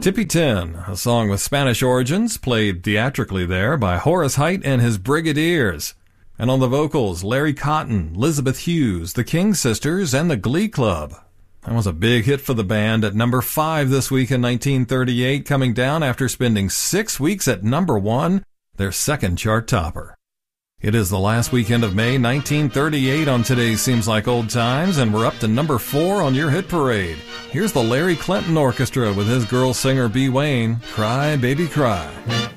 Tippy Tin, a song with Spanish origins, played theatrically there by Horace Heidt and his Brigadiers. And on the vocals, Larry Cotton, Elizabeth Hughes, the King Sisters, and the Glee Club. That was a big hit for the band at number 5 this week in 1938, coming down after spending 6 weeks at number 1, their second chart topper. It is the last weekend of May 1938 on today's Seems Like Old Times, and we're up to number 4 on your hit parade. Here's the Larry Clinton Orchestra with his girl singer B. Wayne, Cry Baby Cry.